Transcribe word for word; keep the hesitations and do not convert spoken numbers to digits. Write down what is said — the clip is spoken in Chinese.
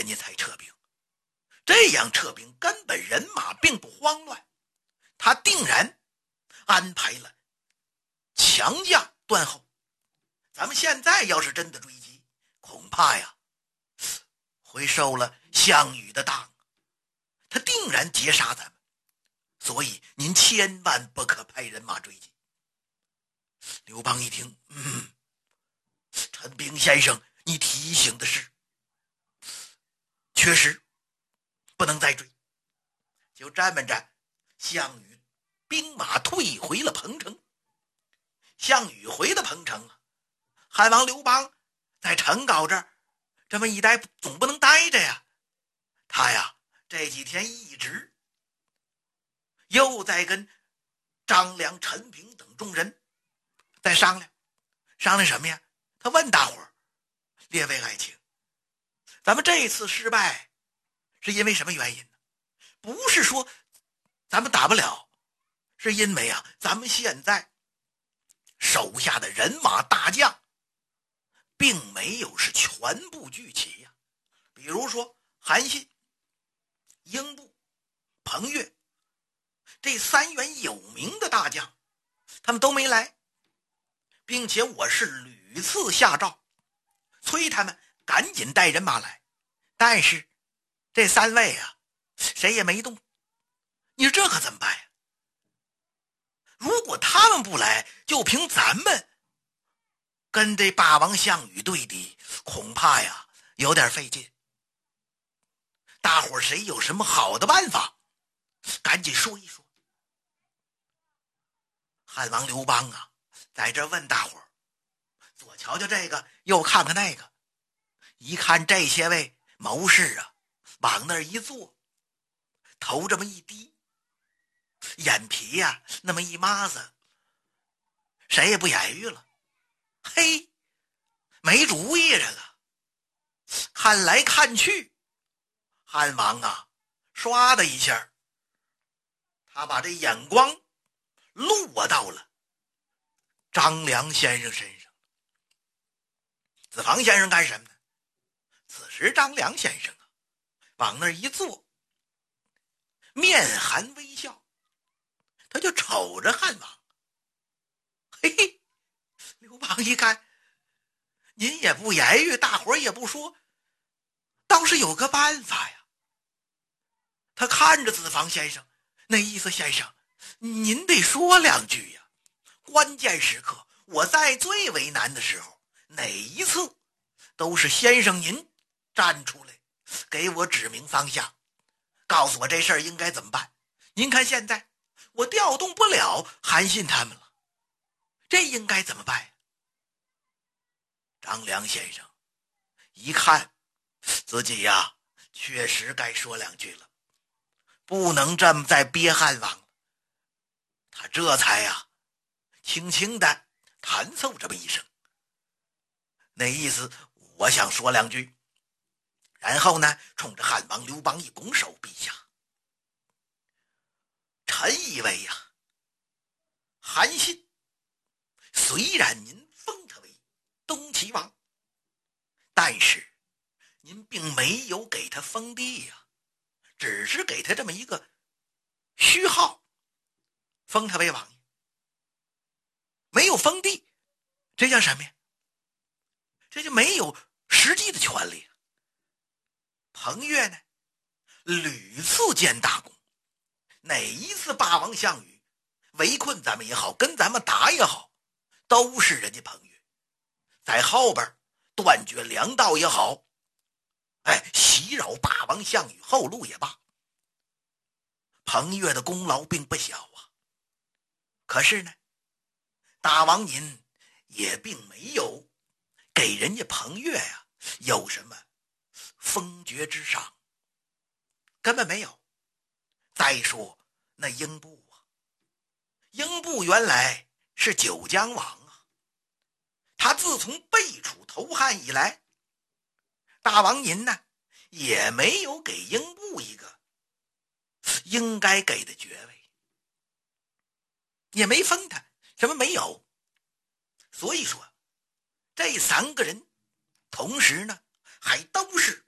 人家才撤兵。这样撤兵根本人马并不慌乱，他定然安排了强将断后。咱们现在要是真的追击，恐怕呀会受了项羽的当，他定然截杀咱们，所以您千万不可派人马追击。刘邦一听，嗯，陈兵先生你提醒的是，确实不能再追。就这么着，项羽兵马退回了彭城。项羽回了彭城啊，汉王刘邦在陈皋这儿这么一待，总不能待着呀。他呀这几天一直又在跟张良、陈平等众人在商量，商量什么呀？他问大伙儿，列位爱卿，咱们这一次失败是因为什么原因呢？不是说咱们打不了，是因为啊咱们现在手下的人马大将并没有是全部聚齐呀、啊。比如说韩信、英布、彭越这三员有名的大将，他们都没来，并且我是屡次下诏催他们赶紧带人马来，但是这三位啊谁也没动。你说这可怎么办呀？如果他们不来，就凭咱们跟这霸王项羽对敌，恐怕呀有点费劲。大伙儿谁有什么好的办法，赶紧说一说。汉王刘邦啊在这问大伙儿，左瞧瞧这个，右看看那个，一看这些位谋士啊往那儿一坐，头这么一低，眼皮呀、啊、那么一抹子，谁也不言语了。嘿，没主意这个。看来看去，汉王啊唰的一下，他把这眼光落到了张良先生身上。子房先生干什么呢？此时张良先生啊往那儿一坐，面含微笑，他就瞅着汉王。嘿嘿，刘邦一看您也不言语，大伙儿也不说，倒是有个办法呀。他看着子房先生，那意思，先生您得说两句呀，关键时刻我在最为难的时候，哪一次都是先生您站出来给我指明方向，告诉我这事儿应该怎么办。您看现在我调动不了韩信他们了，这应该怎么办呀？张良先生一看自己呀确实该说两句了，不能这么再憋汉王了。他这才呀轻轻的弹奏这么一声，那意思我想说两句。然后呢冲着汉王刘邦一拱手，陛下，臣以为呀韩信虽然您封他为东齐王，但是您并没有给他封地呀，只是给他这么一个虚号，封他为王爷，没有封地，这叫什么呀？这就没有实际的权利。彭越呢屡次建大功，哪一次霸王项羽围困咱们也好，跟咱们打也好，都是人家彭越在后边断绝粮道也好，哎，袭扰霸王项羽后路也罢，彭越的功劳并不小啊。可是呢大王您也并没有给人家彭越呀、啊、有什么封爵之赏，根本没有。再说那英布啊，英布原来是九江王啊，他自从背楚投汉以来，大王您呢也没有给英布一个应该给的爵位，也没封他，什么没有。所以说这三个人同时呢还都是